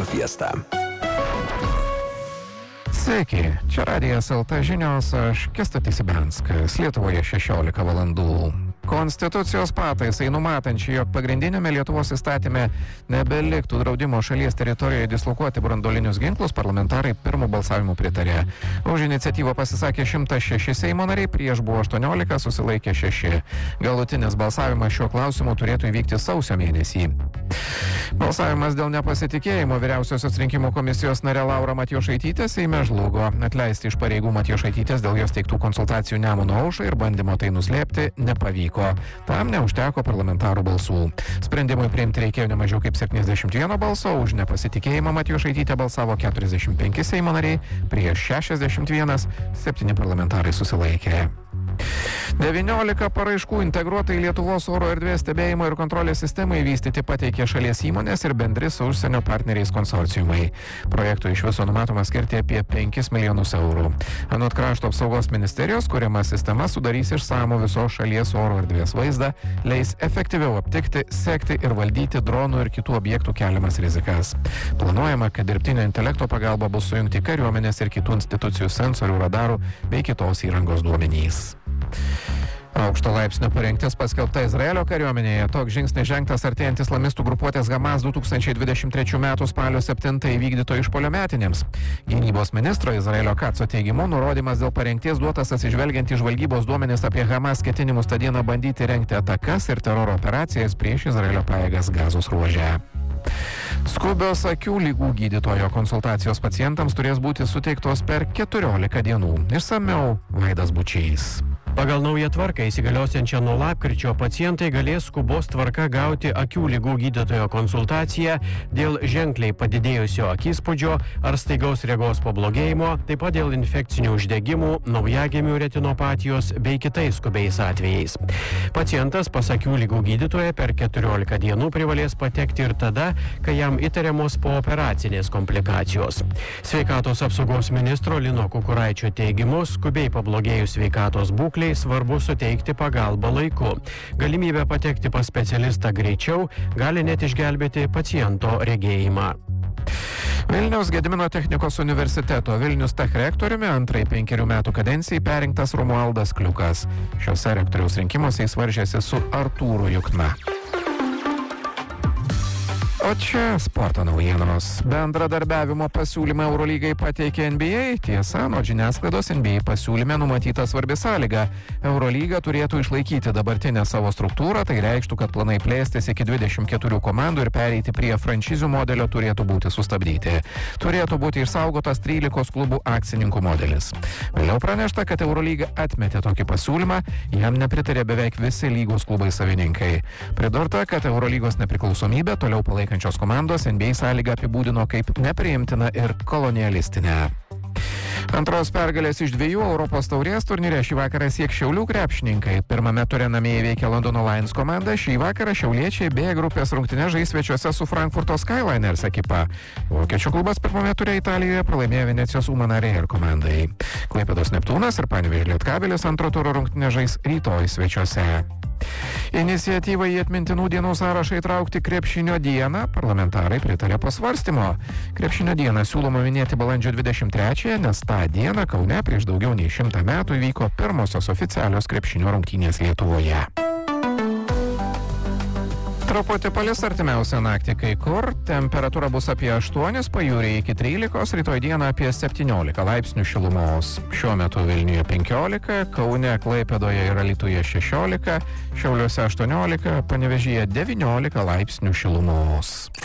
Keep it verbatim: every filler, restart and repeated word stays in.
Fiesta. Sveiki, čia Radijas L T žinios, aš Kęstutis Ibianskas, Lietuvoje šešiolika valandų. Konstitucijos pataisai numatančiai, jog pagrindinėme Lietuvos įstatyme nebeliktų draudimo šalies teritorijoje dislokuoti branduolinius ginklus, parlamentarai pirmų balsavimų pritarė. Už iniciatyvą pasisakė šimtas šeši Seimo nariai, prieš buvo aštuoniolika, susilaikė šeši. Galutinis balsavimas šiuo klausimu turėtų įvykti sausio mėnesį. Balsavimas dėl nepasitikėjimo vyriausiosios rinkimų komisijos narė Laura Matjošaitytė Seime žlugo. Atleisti iš pareigų Matjošaitytės dėl jos teiktų konsultacijų Nemuno aušrai ir bandymo tai nuslėpti nepavyko. Tam neužteko parlamentarų balsų. Sprendimui priimti reikėjo ne mažiau kaip septyniasdešimt vieno balso, už nepasitikėjimą Matjošaitytė balsavo keturiasdešimt penki Seimo nariai, prieš šešiasdešimt vienas, septyni parlamentarai susilaikė. devyniolika paraiškų integruotai Lietuvos oro erdvės stebėjimo ir kontrolės sistemai vystyti pateikė šalies įmonės ir bendri su užsienio partneriais konsorciumai. Projektui iš viso numatoma skirti apie penkis milijonus eurų. Anot Krašto apsaugos ministerijos, kuriama sistema sudarys išsamų visos šalies oro erdvės vaizdą, leis efektyviau aptikti, sekti ir valdyti dronų ir kitų objektų keliamas rizikas. Planuojama, kad dirbtinio intelekto pagalba bus sujungti kariuomenės ir kitų institucijų sensorių, radarų bei kitos įrangos duomenys. Aukšto laipsnio parengtis paskelbta Izraelio kariuomenėje. Toks žingsnis žengtas artėjant islamistų grupuotės Hamas du tūkstančiai dvidešimt trečių metų spalio septintą įvykdyto išpuolio metinėms. Gynybos ministro Izraelio Katso teigimu, nurodymas dėl parengties duotas atsižvelgiant į žvalgybos duomenis apie Hamas ketinimus tą dieną bandyti rengti atakas ir teroro operacijas prieš Izraelio pajėgas Gazos ruože. Skubios akių lygų gydytojo konsultacijos pacientams turės būti suteiktos per keturiolika dienų. Išsamiau Vaidas Bučys. Pagal naują tvarką įsigaliosiančią nuo lapkričio pacientai galės skubos tvarka gauti akių ligų gydytojo konsultaciją dėl ženkliai padidėjusio akispūdžio ar staigaus regos pablogėjimo, taip pat dėl infekcinių uždegimų, naujagimių retinopatijos bei kitais skubiais atvejais. Pacientas pas akių ligų gydytoją per keturiolika dienų privalės patekti ir tada, kai jam įtariamos pooperacinės komplikacijos. Sveikatos apsaugos ministro Lino Kukuraičio teigimu, skubiai pablogėjus sveikatos būklei svarbu suteikti pagalbą laiku. Galimybė patekti pas specialistą greičiau gali net išgelbėti paciento regėjimą. Vilniaus Gedimino technikos universiteto Vilnius Tech rektoriumi antrai penkerių metų kadencijai perrinktas Romualdas Kliukas. Šiuose rektoriaus rinkimuose jis varžėsi su Artūru Jukna. O čia sporto naujienos. Bendradarbiavimo pasiūlymą Eurolygai pateikė N B A. Tiesa, nuo žiniasklaidos N B A pasiūlyme numatyta svarbi sąlyga. Eurolyga turėtų išlaikyti dabartinę savo struktūrą, tai reikštų, kad planai plėstis iki dvidešimt keturių komandų ir pereiti prie franšizių modelio turėtų būti sustabdyti. Turėtų būti išsaugotas trylikos klubų akcininkų modelis. Vėliau pranešta, kad Eurolyga atmetė tokį pasiūlymą, jam nepritarė beveik visi lygos klubai savininkai. Pridurta, kad Eurolygos nepriklausomybė toliau palaikant šios komandos N B A sąlygą apibūdino kaip nepriimtiną ir kolonialistinę. Antros pergalės iš dviejų Europos taurės turnyre šį vakarą sieks Šiaulių krepšininkai. Pirmame ture namie įveikė Londono Lions komandą, šį vakarą šiauliečiai B grupės rungtynes žais svečiuose su Frankfurto Skyliners ekipa. Vokiečių klubas pirmame ture Italijoje pralaimėjo Venecijos Umana Real komandai. Klaipėdos Neptūnas ir Panevėžio Lietkabelis antro turo rungtynes žais rytoj svečiuose. Iniciatyvą į atmintinų dienų sąrašą įtraukti krepšinio dieną parlamentarai pritarė pasvarstymo. Krepšinio dieną siūloma minėti balandžio dvidešimt trečiąją, nes tą dieną Kaune prieš daugiau nei šimtą metų įvyko pirmosios oficialios krepšinio rungtynės Lietuvoje. Truputį palis artimiausią naktį kai kur, temperatūra bus apie aštuonis, pajūryje iki trylikos, rytoj dieną apie septyniolika laipsnių šilumos. Šiuo metu Vilniuje penkiolika, Kaune, Klaipėdoje ir Alytuje šešiolika, Šiauliuose aštuoniolika, Panevėžyje devyniolika laipsnių šilumos.